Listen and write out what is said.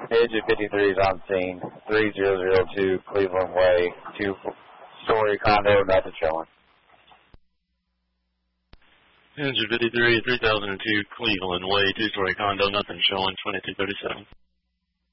Digit 53 is on scene. 3002 Cleveland Way. 2-story condo, nothing showing. Digit 53, 3002 Cleveland Way. 2-story condo, nothing showing. 2237.